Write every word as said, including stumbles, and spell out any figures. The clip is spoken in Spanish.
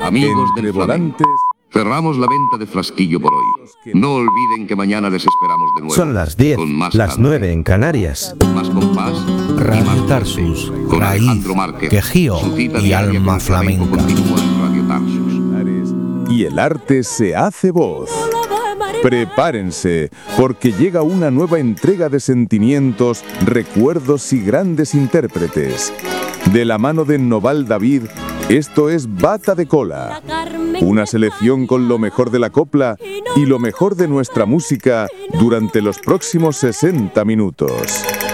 Amigos Entre del flamenco, volantes. cerramos la venta de Flasquillo por hoy. No olviden que mañana les esperamos de nuevo. Son las diez, con más las cante, nueve en Canarias. más compás y Radio más Tarsus, fuerte. Con raíz, Alejandro Márquez, quejío su cita y diaria alma con el flamenco flamenca. continúa en Radio Tarsus. Y el arte se hace voz. Prepárense, porque llega una nueva entrega de sentimientos, recuerdos y grandes intérpretes. De la mano de Noval David, esto es Bata de Cola. Una selección con lo mejor de la copla y lo mejor de nuestra música durante los próximos sesenta minutos.